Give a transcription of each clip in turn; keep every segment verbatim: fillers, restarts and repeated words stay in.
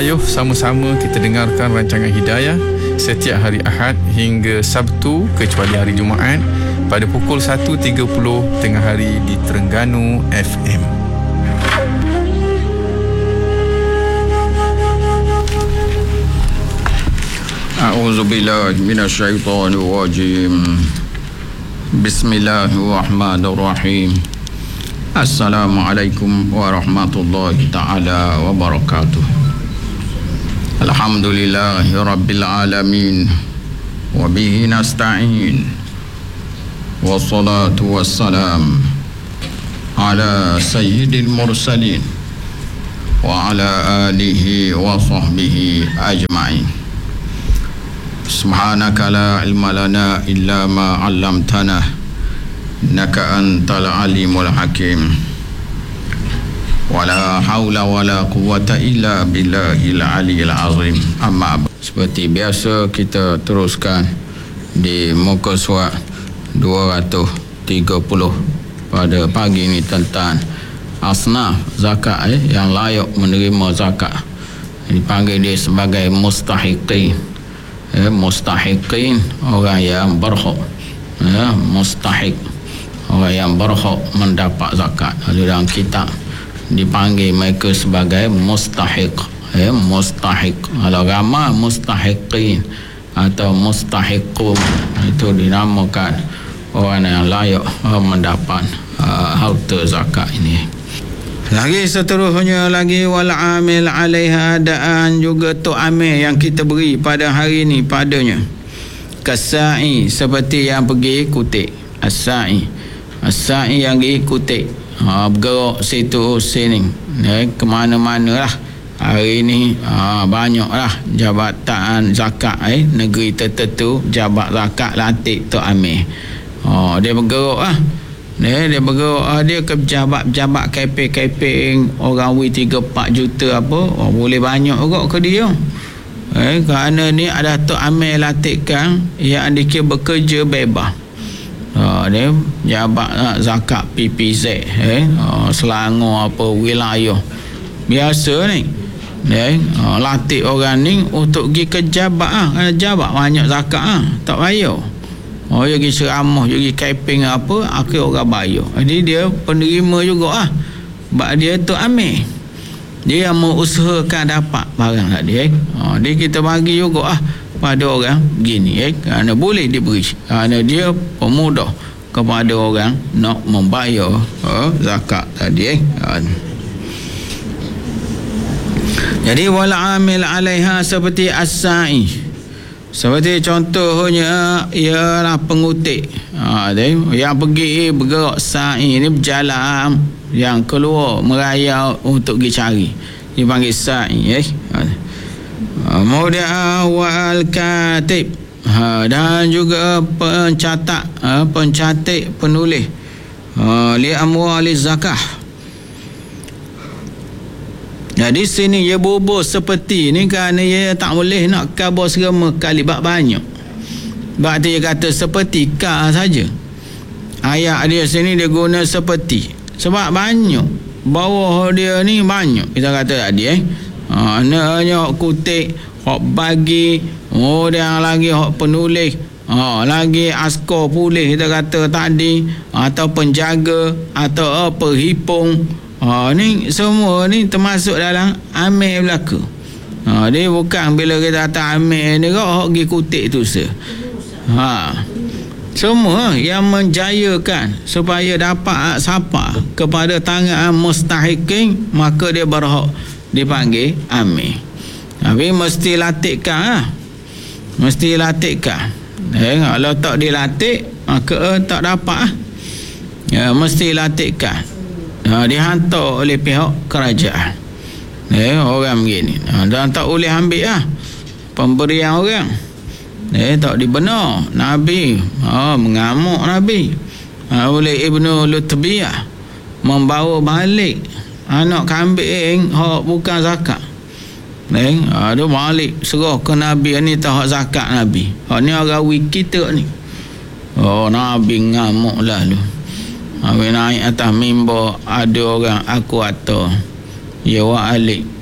ayuh sama-sama kita dengarkan rancangan Hidayah setiap hari Ahad hingga Sabtu kecuali hari Jumaat pada pukul satu tiga puluh tengah hari di Terengganu F M. A'udzubillahi minasyaitonir rajim. Bismillahirrahmanirrahim. Assalamualaikum warahmatullahi ta'ala wabarakatuh. Alhamdulillahi rabbil alamin. Wabihi nasta'in. Wassalatu wassalam ala sayyidil mursalin wa ala alihi wa sahbihi ajma'in. Subhanaka la ilma lana illa ma 'allamtana innaka antal alimul hakim. Wala haula wala quwwata illa billahil aliyil azim. Amma seperti biasa kita teruskan di muka surat dua ratus tiga puluh pada pagi ini tentang asnaf zakat eh, yang layak menerima zakat. Dipanggil dia sebagai mustahiqin. Eh, mustahiqin orang yang berhak. Eh, mustahiq orang yang berhak mendapat zakat. Dalam kitab dipanggil mereka sebagai mustahiq. Eh, mustahiq. Kalau ramai mustahiqin atau mustahiqun, itu dinamakan orang yang layak mendapat uh, harta zakat ini. Lagi seterusnya lagi wal amil alaiha, adaan juga tu amil yang kita beri pada hari ini padanya. Kasai, seperti yang pergi kutik. As-sa'i, as-sa'i yang pergi kutik, ha, bergerak situ sini, eh, ke mana-mana lah. Hari ini ha, banyak lah jabatan zakat eh, negeri tertentu, jabat zakat latih tu amil. Ha, dia bergerak lah. Dia, dia bergerak lah. Dia ke pejabat-pejabat K P K P orang wui tiga empat juta apa, oh, boleh banyak juga ke dia. Eh, kerana ni ada tu amil latihkan yang dikira bekerja bebas. Ha, dia jabat uh, zakat P P Z eh, uh, Selangor apa wilayah biasa ni. Eh, uh, latih orang ni untuk pergi ke jabat ah, uh, jabat banyak zakat ah, tak payah. Oh, dia pergi ceramah, dia pergi camping apa, akhir orang bayar. Jadi dia penerima juga ah. Sebab dia tu amil. Dia yang mengusahakan dapat barang tadi eh. Ha, dia kita bagi juga ah pada orang begini eh. Kerana boleh diberi. Kerana dia pemudah kepada orang nak membayar uh, zakat tadi eh. Ha. Jadi wal amil alaiha seperti as-sa'i, seperti contohnya ialah pengutik. Ha, dia, yang pergi bergerak sa'i ni berjalan, yang keluar merayau untuk pergi cari, dipanggil sa'i eh. Ha. Kemudian wal katib, ha, dan juga pencatat, ha, pencatat penulis, ha, li amwali zakah. Jadi sini dia berubah seperti ni kerana dia tak boleh nak khabar serama kali bak banyak. Sebab dia kata seperti ka saja. Ayat dia sini dia guna seperti. Sebab banyak. Bawah dia ni banyak. Kita kata tadi eh. Ha, hanya kutik, hok bagi, oh dia lagi hok penulis, ha, lagi askar pulih kita kata tadi, atau penjaga atau apa hipung. Ha, ni semua ni termasuk dalam amil belaka. Ha, dia bukan bila kita kata amil ni kau hok pergi kutik tu se. Ha. Semua yang menjayakan supaya dapat hak sapa kepada tangan mustahiqin, maka dia berhak dipanggil amil. Tapi mesti latihkan lah. Mesti latihkan. Eh, kalau tak dilatih maka tak dapat lah. Ya, mesti latihkan. Ha, dihantar oleh pihak kerajaan. Eh, orang begini. Ha, dan tak boleh ambil lah pemberian orang. Eh, tak dibenar. Nabi ha, mengamuk Nabi. Ha, oleh Ibnu Lutbiyah membawa balik anak kambing hak bukan zakat. Eh, ha, dia balik serah ke Nabi ni tak hak zakat Nabi. Hak ni orang kita ni. Oh, Nabi ngamuk lalu. Habis naik atas mimbar, ada orang aku atau ya wa alik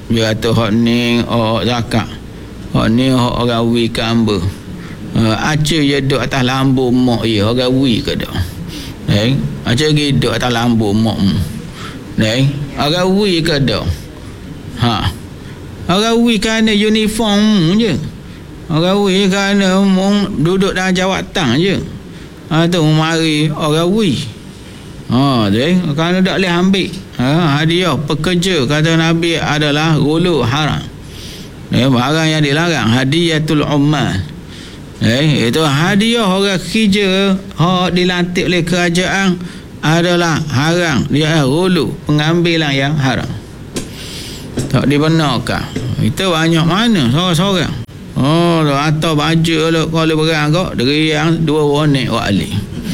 Dia kata hak ni oh zakat. Hak ni hak orang wi ke hamba. Uh, aceh je duduk atas lambu mak ya, orang wi ke dak. Eh, aceh gi duduk atas lambu mak. Eh, orang wi ke dak. Ha. Orang wi kerana uniform je. Orang wi kerana mung duduk dalam jawatan je. Ha tu mari orang wi. Ha deh kerana tak boleh ambil. Ha hadiah pekerja kata Nabi adalah gulu haram. Eh barang yang dilarang hadiyatul ummal. Eh itu hadiah orang kerja hak dilantik oleh kerajaan adalah haram. Dia gulu, pengambilan yang haram. Tak dibenarkan. Itu banyak mana seorang-seorang. Oh, atau baju lo kalau berang kok dari yang dua bonek wali.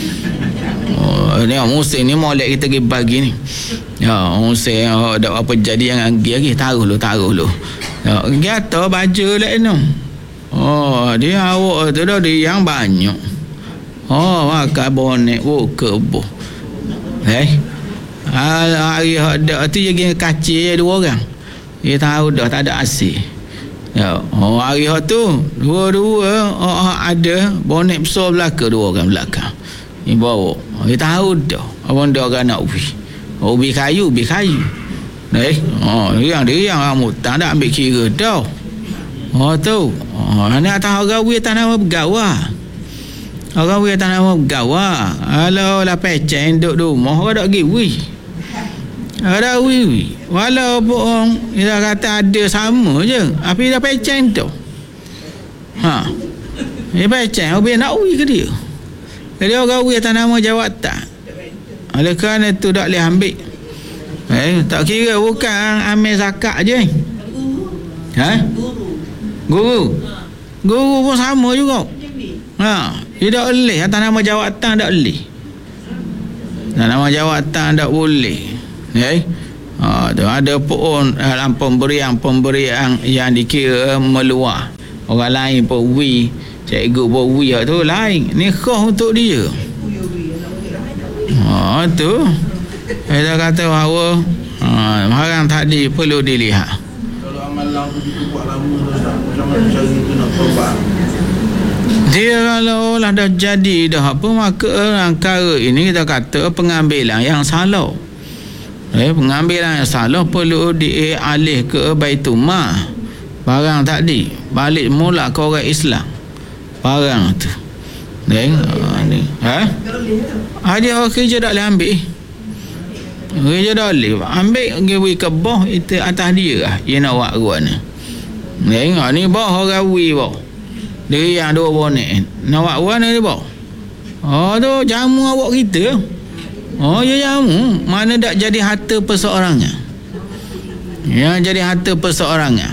Oh, ni musim ni molek kita pergi bagi ni. Ya, musim oh, dak apa jadi yang agi lagi taruh lu taruh lu. Ya, gata baju lek no. Oh, dia awak tu dah dia yang banyak. Oh, makan bonek buka boh. Eh. Hari dak tu jadi kacil dua orang. Dia tahu dah tak ada asyik. Ya, oh, hari tu dua-dua oh, ada bonek besar belakang, dua orang belakang. Ni bawa. Dia tahu dah. Abang dah orang nak ubi. Ubi kayu, ubi kayu. Eh, oh, yang dia yang rambut tak ada ambil kira dah. Oh tu. Oh, ni atas orang wi tanah bergawa. Orang wi tanah bergawa. Kalau lah pecen duduk rumah orang dak pergi wi. Ada wi. Walaupun dia kata ada sama je, tapi dah pecen tu. Ha. Dia pecen, dia nak wi ke dia? Jadi orang wi atas nama jawatan. Oleh kerana tu tak boleh ambil. Eh, tak kira bukan ambil zakat je. Ha? Guru. Guru pun sama juga. Ha, dia tak boleh atas nama jawatan, tak boleh. Atas nama jawatan tak boleh. Eh? Ha, tu ada pun dalam pemberian-pemberian yang dikira meluar. Orang lain pun wi, cikgu pun wi tu lain. Ni khas untuk dia. Ha tu. Dia kata bahawa ha, barang tadi perlu dilihat. Kalau amalan begitu buat lama dah macam mana cara kita nak tobat? Dia kalau lah dah jadi dah apa maka angkara ini kita kata pengambilan yang salah. Eh, pengambilan yang salah perlu dialih ke Baitul Mal. Barang tadi balik mula ke orang Islam. Barang tu. Deng, ni. Ha? Ha dia orang kerja tak boleh ambil. Kerja tak boleh. Ambil pergi ke bawah itu atas dia lah. Dia nak buat gua ni. Deng, ni bawah orang wi bawah. Dia yang dua bonek. Nak buat gua ni bawah. Oh tu jamu awak kita. Oh ya jamu. Mana tak jadi harta perseorangan. Ya jadi harta perseorangan.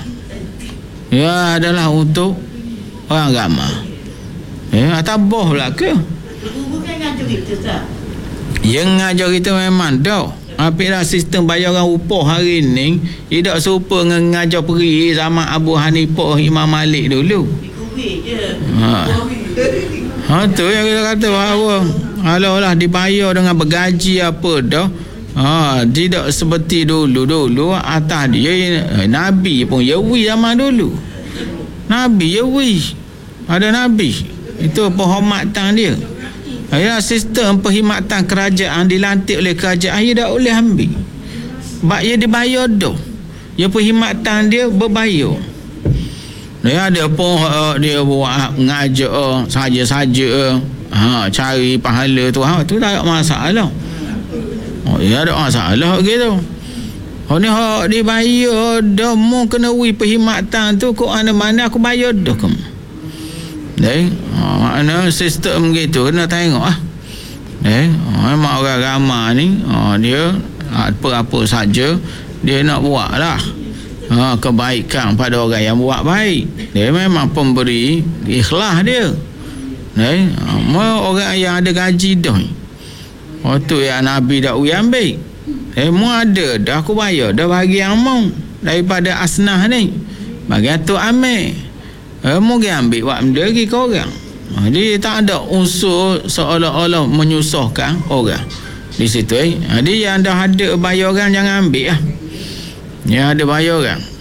Ya adalah untuk orang agama. Ya atas boh pula ke? Bukan ngajar kita tak? Yang ngajar kita memang dah. Tapi dah sistem bayar orang upah hari ni tidak serupa dengan ngajar peri zaman Abu Hanifah, Imam Malik dulu. Dikubik je. Ha. Ha tu yang kita kata bahawa kalau lah dibayar dengan bergaji apa dah. Ha tidak seperti dulu. Dulu atas dia Nabi pun yawi zaman dulu. Nabi yawi. Ada Nabi. Itu penghormatan dia. Ya sistem perkhidmatan kerajaan dilantik oleh kerajaan dia tak boleh ambil. Sebab dia dibayar dah. Ya perkhidmatan dia berbayar. Dia ada pun uh, dia buat ngajar saja-saja ha cari pahala tu ha tu tak ada masalah. Oh dia ada masalah gitu. Oh ni hak dibayar dah mu kena wi perkhidmatan tu kok ana mana aku bayar dah ke. Deh, ha, makna sistem gitu kena tengok ah. Eh, memang orang ramai ni ha, dia apa-apa saja dia nak buat lah. Ha, kebaikan pada orang yang buat baik. Dia memang pemberi ikhlas dia. Eh, ha, orang yang ada gaji dah. Oh tu yang Nabi dak wi ambil. Eh mu ada dah aku bayar dah bagi yang mau daripada asnah ni. Bagi tu ambil. Eh mu pergi ambil buat benda lagi ke orang. Ha, dia tak ada unsur seolah-olah menyusahkan orang. Di situ eh. Ha, dia yang dah ada bayaran jangan ambil lah. Yang ada bayaran.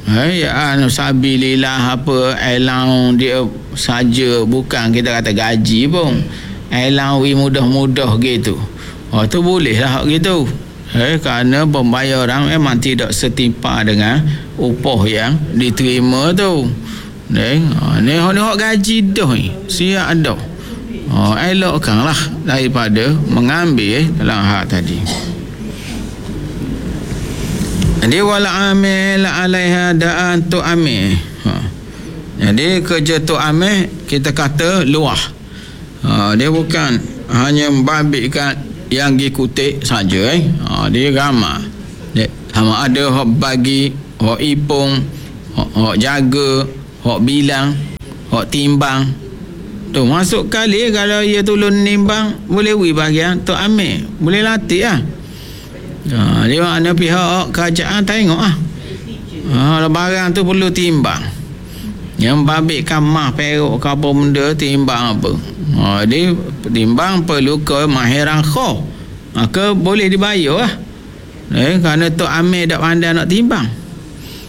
Eh, ya, anu sabilillah apa elang dia saja, bukan kita kata gaji pun. Elang wi mudah-mudah gitu. Oh tu boleh lah gitu. Eh, kerana pembayaran memang tidak setimpal dengan upah yang diterima tu. Eh, ni ni hak gaji dah ni. Siap dah. Oh, elokkanlah daripada mengambil eh, dalam hak tadi. Jadi wala amil alaiha da'an tu amil. Ha. Jadi kerja tu amil kita kata luah. Ha, dia bukan hanya membabitkan yang pergi kutik saja eh. Ha, dia ramai. Dia sama ada hok bagi, hok ipung, hok, hok jaga, hok bilang, hok timbang. Tu masuk kali kalau ia tolong nimbang boleh wi bahagian tu amil. Boleh latih lah. Ha, dia mana pihak kerajaan tengok ah. Ha, barang tu perlu timbang. Yang babitkan mah peruk ke apa benda timbang apa. Ha, dia timbang perlu ke mahiran kho. Maka boleh dibayar lah. Eh, kerana tu amil tak pandai nak timbang.